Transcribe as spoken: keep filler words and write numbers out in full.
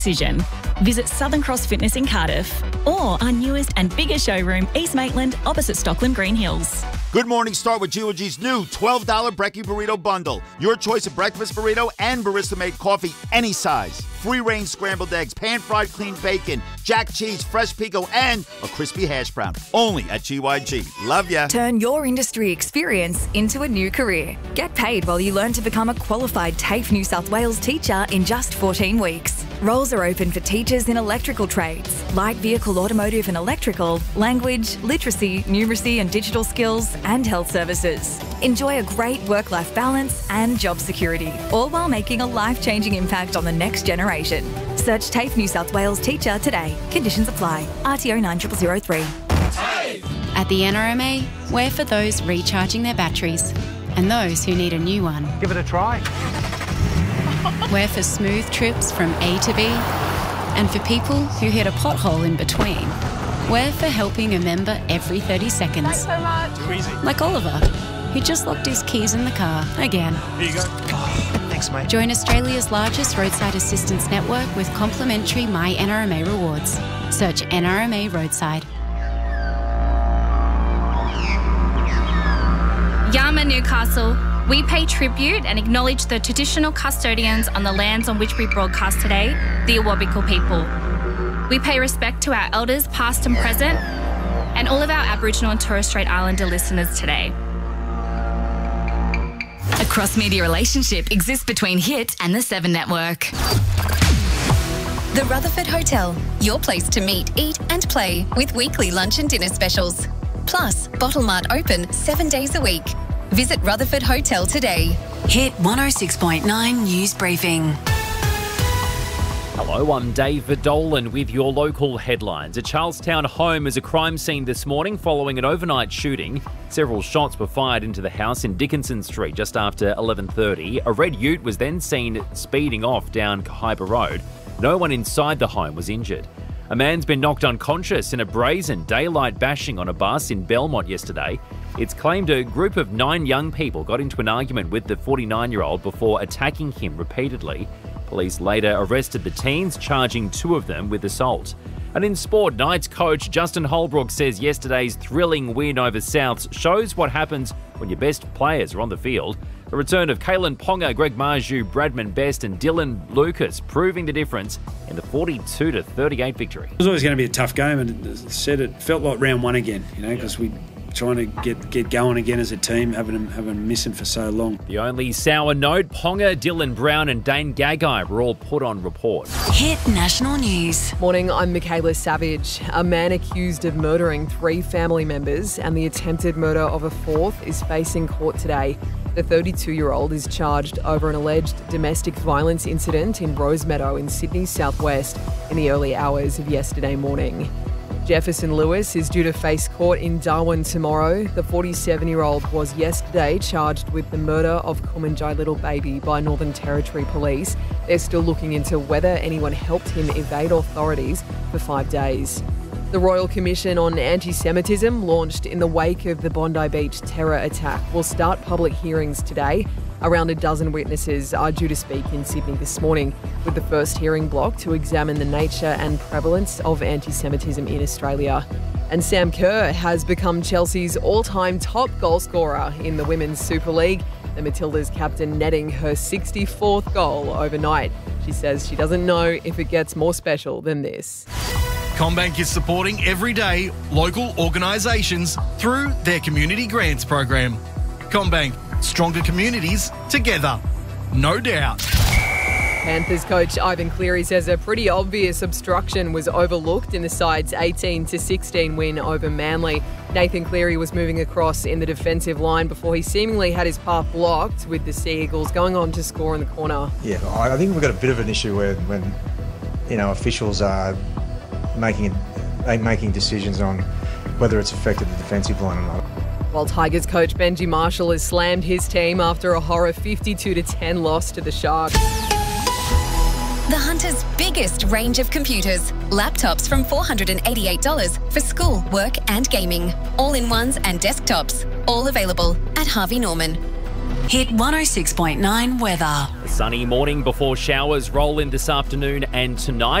decision. Visit Southern Cross Fitness in Cardiff or our newest and biggest showroom, East Maitland, opposite Stockland Green Hills. Good morning, start with G O G's new twelve dollar Brekkie Burrito Bundle. Your choice of breakfast burrito and barista-made coffee, any size. Free-range scrambled eggs, pan-fried clean bacon, jack cheese, fresh pico, and a crispy hash brown. Only at G Y G. Love ya. Turn your industry experience into a new career. Get paid while you learn to become a qualified TAFE New South Wales teacher in just fourteen weeks. Roles are open for teachers in electrical trades, light vehicle, automotive and electrical, language, literacy, numeracy and digital skills, and health services. Enjoy a great work-life balance and job security, all while making a life-changing impact on the next generation. Search TAFE New South Wales Teacher today. Conditions apply. R T O nine zero zero zero three. At the N R M A, we're for those recharging their batteries and those who need a new one. Give it a try. We're for smooth trips from A to B and for people who hit a pothole in between. We're for helping a member every thirty seconds. Thanks so much. Too easy. Like Oliver, who just locked his keys in the car again. Here you go. Oh, thanks, mate. Join Australia's largest roadside assistance network with complimentary My N R M A rewards. Search N R M A Roadside. Yama Newcastle, we pay tribute and acknowledge the traditional custodians on the lands on which we broadcast today, the Awabakal people. We pay respect to our elders past and present and all of our Aboriginal and Torres Strait Islander listeners today. A cross-media relationship exists between Hit and the Seven Network. The Rutherford Hotel, your place to meet, eat and play with weekly lunch and dinner specials. Plus, Bottle Mart open seven days a week. Visit Rutherford Hotel today. Hit one oh six point nine News Briefing. Hello, I'm Dave Verdolan with your local headlines. A Charlestown home is a crime scene this morning following an overnight shooting. Several shots were fired into the house in Dickinson Street just after eleven thirty. A red ute was then seen speeding off down Khyber Road. No one inside the home was injured. A man's been knocked unconscious in a brazen daylight bashing on a bus in Belmont yesterday. It's claimed a group of nine young people got into an argument with the forty-nine-year-old before attacking him repeatedly. Police later arrested the teens, charging two of them with assault. And in sport, Knights coach Justin Holbrook says yesterday's thrilling win over Souths shows what happens when your best players are on the field. The return of Kalen Ponga, Greg Marju, Bradman Best and Dylan Lucas proving the difference in the forty-two to thirty-eight victory. It was always going to be a tough game, and as I said, it felt like round one again, you know, because we trying to get, get going again as a team, having them, having them missing for so long. The only sour note, Ponga, Dylan Brown and Dane Gagai were all put on report. Hit National News. Morning, I'm Michaela Savage. A man accused of murdering three family members and the attempted murder of a fourth is facing court today. The thirty-two-year-old is charged over an alleged domestic violence incident in Rosemeadow in Sydney's southwest in the early hours of yesterday morning. Jefferson Lewis is due to face court in Darwin tomorrow. The forty-seven-year-old was yesterday charged with the murder of Kumanjai Little Baby by Northern Territory Police. They're still looking into whether anyone helped him evade authorities for five days. The Royal Commission on Anti-Semitism, launched in the wake of the Bondi Beach terror attack, will start public hearings today. Around a dozen witnesses are due to speak in Sydney this morning, with the first hearing block to examine the nature and prevalence of anti-Semitism in Australia. And Sam Kerr has become Chelsea's all-time top goal scorer in the Women's Super League. The Matildas captain netting her sixty-fourth goal overnight. She says she doesn't know if it gets more special than this. CommBank is supporting everyday local organisations through their community grants program. CommBank, stronger communities together, no doubt. Panthers coach Ivan Cleary says a pretty obvious obstruction was overlooked in the side's eighteen to sixteen win over Manly. Nathan Cleary was moving across in the defensive line before he seemingly had his path blocked, with the Sea Eagles going on to score in the corner. Yeah, I think we've got a bit of an issue where when, you know, officials are making making decisions on whether it's affected the defensive line or not. While Tigers coach Benji Marshall has slammed his team after a horror fifty-two to ten loss to the Sharks. The Hunter's biggest range of computers. Laptops from four hundred eighty-eight dollars for school, work and gaming. All-in-ones and desktops. All available at Harvey Norman. Hit one oh six point nine weather. A sunny morning before showers roll in this afternoon and tonight.